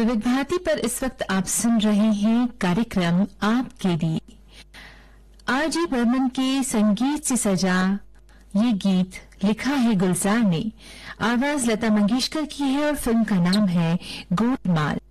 विविध भारती पर इस वक्त आप सुन रहे हैं कार्यक्रम आपके लिए। आरजे बर्मन के संगीत से सजा ये गीत लिखा है गुलजार ने, आवाज लता मंगेशकर की है और फिल्म का नाम है गोलमाल।